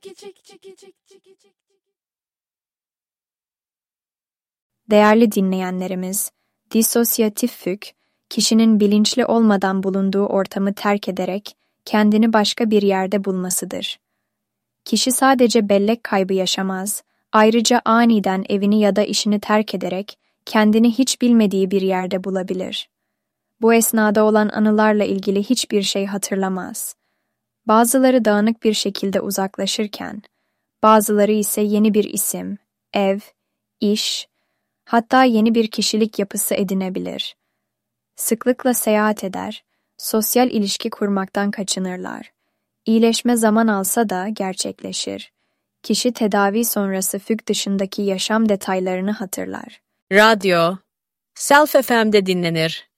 Değerli dinleyenlerimiz, disosyatif füg, kişinin bilinçli olmadan bulunduğu ortamı terk ederek kendini başka bir yerde bulmasıdır. Kişi sadece bellek kaybı yaşamaz, ayrıca aniden evini ya da işini terk ederek kendini hiç bilmediği bir yerde bulabilir. Bu esnada olan anılarla ilgili hiçbir şey hatırlamaz. Bazıları dağınık bir şekilde uzaklaşırken, bazıları ise yeni bir isim, ev, iş, hatta yeni bir kişilik yapısı edinebilir. Sıklıkla seyahat eder, sosyal ilişki kurmaktan kaçınırlar. İyileşme zaman alsa da gerçekleşir. Kişi tedavi sonrası füg dışındaki yaşam detaylarını hatırlar. Radyo, Self FM'de dinlenir.